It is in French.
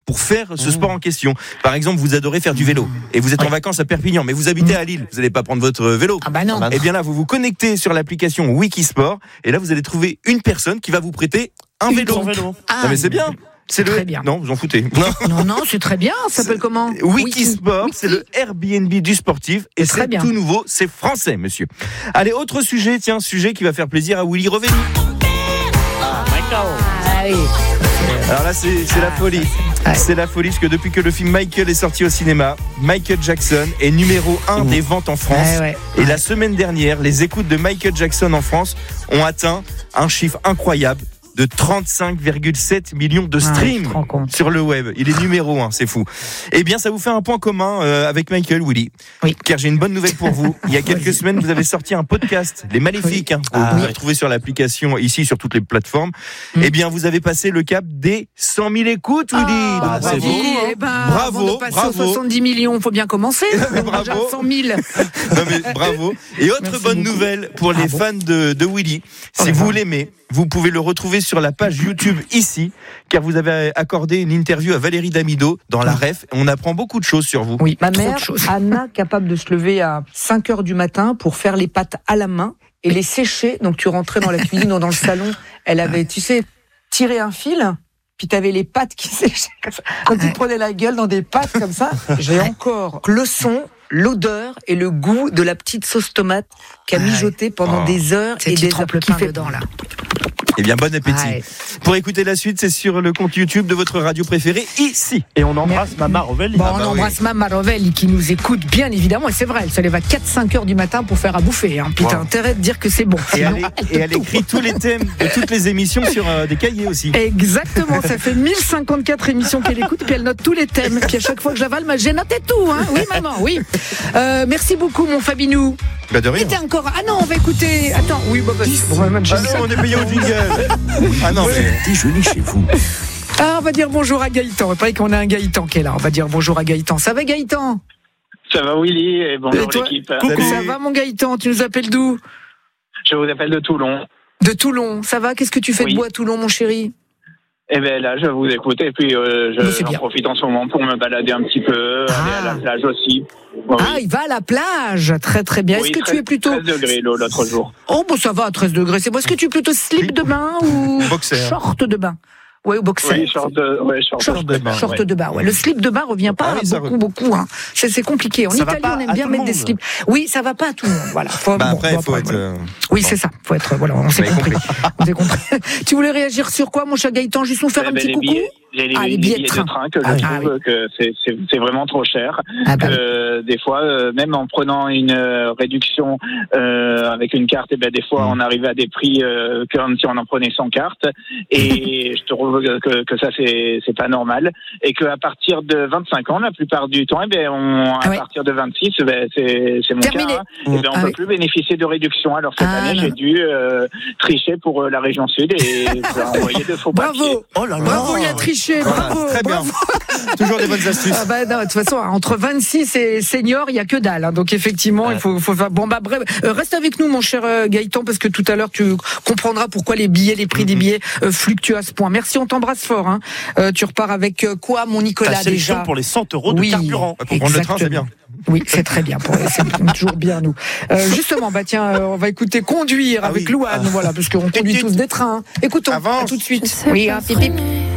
pour faire ce sport en question. Par exemple, vous adorez faire du vélo et vous êtes en vacances à Perpignan, mais vous habitez à Lille. Vous n'allez pas prendre votre vélo. Ah bah non. Et bien là, vous vous connectez sur l'application Wikisport et là, vous allez trouver une personne qui va vous prêter un vélo. Ah, Non mais c'est bien. C'est très bien. Non, vous en foutez. Non, c'est très bien. Ça s'appelle comment? Wikisport, c'est le Airbnb du sportif et c'est tout nouveau, c'est français, monsieur. Allez, autre sujet, sujet qui va faire plaisir à Willy Revelli. Alors là, c'est la folie. C'est la folie parce que depuis que le film Michael est sorti au cinéma, Michael Jackson est numéro 1 des ventes en France. Et la semaine dernière, les écoutes de Michael Jackson en France ont atteint un chiffre incroyable de 35,7 millions de streams sur le web. Il est numéro 1, c'est fou. Eh bien, ça vous fait un point commun avec Michael, Willy. Oui. Car j'ai une bonne nouvelle pour vous. Il y a quelques semaines, vous avez sorti un podcast, Les Maléfiques. Vous pouvez retrouver sur l'application, ici, sur toutes les plateformes. Eh bien, vous avez passé le cap des 100 000 écoutes, Willy. C'est beau. Bravo. Avant de passer aux 70 millions, il faut bien commencer. Bravo. 100 000. Non, mais bravo. Et autre bonne nouvelle pour les fans de Willy. Si vous l'aimez, vous pouvez le retrouver sur la page YouTube ici, car vous avez accordé une interview à Valérie Damido dans la REF. On apprend beaucoup de choses sur vous. Oui, ma mère, Anna, capable de se lever à 5h du matin pour faire les pâtes à la main et les sécher. Donc tu rentrais dans la cuisine ou dans le salon, elle avait, tiré un fil, puis t'avais les pâtes qui séchaient comme ça. Donc tu prenais la gueule dans des pâtes comme ça. J'ai encore le son, l'odeur et le goût de la petite sauce tomate qu'a mijoté pendant des heures et des heures. Qui fait dedans là. Eh bien, bon appétit. Pour écouter la suite, c'est sur le compte YouTube de votre radio préférée, ici. Et on embrasse Mama Rovelli. On embrasse Mama Rovelli qui nous écoute bien évidemment. Et c'est vrai, elle se lève à 4-5 heures du matin pour faire à bouffer. Puis t'as intérêt de dire que c'est bon. Et elle écrit tous les thèmes de toutes les émissions sur des cahiers aussi. Exactement, ça fait 1054 émissions qu'elle écoute, puis elle note tous les thèmes. Puis à chaque fois que j'avale, j'ai noté tout. Oui, maman, oui. Merci beaucoup, mon Fabinou. Bah de rien. Encore... Ah non, on va écouter. Attends, oui, on est payé au jingle. Ah non, mais déjeuner chez vous. On va dire bonjour à Gaëtan. Il paraît qu'on a un Gaëtan qui est là. On va dire bonjour à Gaëtan. Ça va, Gaëtan? Ça va, Willy, et bonjour l'équipe. Coucou. Ça va, mon Gaëtan? Tu nous appelles d'où? Je vous appelle de Toulon. De Toulon, ça va? Qu'est-ce que tu fais de beau à Toulon, mon chéri? Eh bien là, je vous écoute et puis j'en profite en ce moment pour me balader un petit peu, aller à la plage aussi. Il va à la plage, très très bien. Est-ce que tu es plutôt 13 degrés l'autre jour? Oh, bon, ça va à 13 degrés. C'est bon. Est-ce que tu es plutôt slip de bain ou short de bain? Ouais, au boxer. Oui, short de bain. Short de bain, ouais. Le slip de bain revient pas beaucoup. C'est compliqué. En Italie, on aime bien mettre des slips. Oui, ça va pas à tout le monde. Voilà. Après, il faut être. Oui, c'est ça. Faut être. Voilà, on s'est compris. Tu voulais réagir sur quoi, mon cher Gaëtan? Juste nous faire un petit coucou. Les billets de train que je trouve que c'est vraiment trop cher. Des fois, même en prenant une réduction avec une carte, des fois on arrive à des prix comme si on en prenait sans carte. Et je trouve que ça c'est pas normal. Et qu'à partir de 25 ans, la plupart du temps, à partir de 26, c'est mon terminé. cas. On peut plus bénéficier de réduction. Alors cette année, j'ai dû tricher pour la région sud et envoyer de faux papiers. Bravo. Oh là là. Bravo, il a triché. Bravo. Très bien. Toujours des bonnes astuces. De toute façon, entre 26 et senior, il y a que dalle. Donc effectivement, il faut faire. Bon bref, reste avec nous, mon cher Gaëtan, parce que tout à l'heure tu comprendras pourquoi les prix des billets fluctuent à ce point. Merci, on t'embrasse fort. Tu repars avec quoi, mon Nicolas? Ta sélection pour les 100 € de carburant. Pour prendre le train, c'est bien. Oui, c'est très bien. C'est toujours bien, nous. Justement, on va écouter Conduire avec Louane, voilà, parce qu'on conduit tous des trains. Écoutons, à tout de suite. Oui, pip.